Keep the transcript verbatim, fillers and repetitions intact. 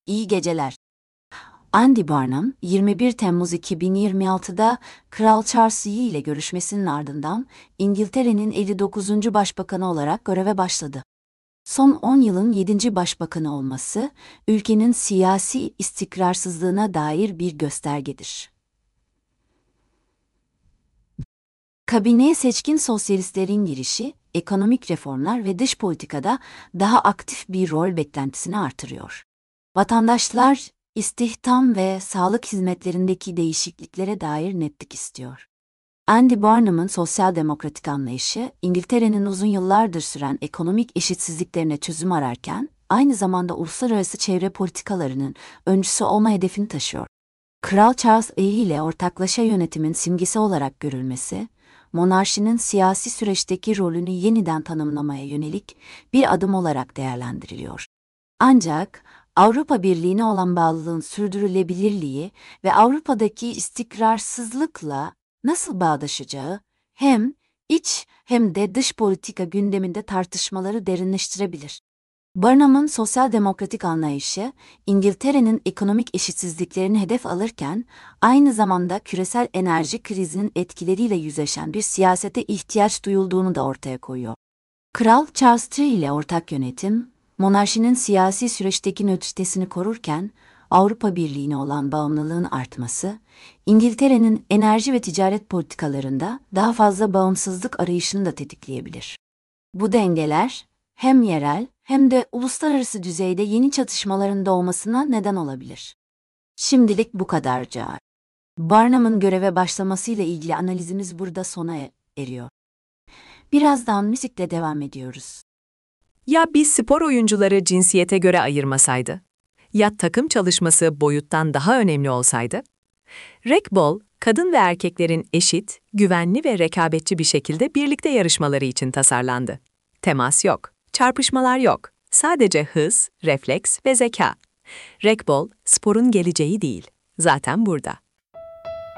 İyi geceler. Andy Barnum, yirmi bir Temmuz iki bin yirmi altıda Kral Charles ile görüşmesinin ardından İngiltere'nin elli dokuzuncu başbakanı olarak göreve başladı. Son on yılın yedinci başbakanı olması, ülkenin siyasi istikrarsızlığına dair bir göstergedir. Kabineye seçkin sosyalistlerin girişi, ekonomik reformlar ve dış politikada daha aktif bir rol beklentisini artırıyor. Vatandaşlar, istihdam ve sağlık hizmetlerindeki değişikliklere dair netlik istiyor. Andy Barnum'un sosyal demokratik anlayışı, İngiltere'nin uzun yıllardır süren ekonomik eşitsizliklerine çözüm ararken, aynı zamanda uluslararası çevre politikalarının öncüsü olma hedefini taşıyor. Kral Charles ile ortaklaşa yönetimin simgesi olarak görülmesi, monarşinin siyasi süreçteki rolünü yeniden tanımlamaya yönelik bir adım olarak değerlendiriliyor. Ancak, Avrupa Birliği'ne olan bağlılığın sürdürülebilirliği ve Avrupa'daki istikrarsızlıkla nasıl bağdaşacağı hem iç hem de dış politika gündeminde tartışmaları derinleştirebilir. Barnum'un sosyal demokratik anlayışı, İngiltere'nin ekonomik eşitsizliklerini hedef alırken, aynı zamanda küresel enerji krizinin etkileriyle yüzleşen bir siyasete ihtiyaç duyulduğunu da ortaya koyuyor. Kral Charles üçüncü ile ortak yönetim, monarşinin siyasi süreçteki nötrtesini korurken, Avrupa Birliği'ne olan bağımlılığın artması, İngiltere'nin enerji ve ticaret politikalarında daha fazla bağımsızlık arayışını da tetikleyebilir. Bu dengeler, hem yerel hem de uluslararası düzeyde yeni çatışmaların doğmasına neden olabilir. Şimdilik bu kadarca. Barnum'un göreve başlamasıyla ilgili analizimiz burada sona eriyor. Birazdan müzikle devam ediyoruz. Ya biz spor oyuncuları cinsiyete göre ayırmasaydı? Ya takım çalışması boyuttan daha önemli olsaydı? Racquetball, kadın ve erkeklerin eşit, güvenli ve rekabetçi bir şekilde birlikte yarışmaları için tasarlandı. Temas yok, çarpışmalar yok. Sadece hız, refleks ve zeka. Racquetball, sporun geleceği değil. Zaten burada.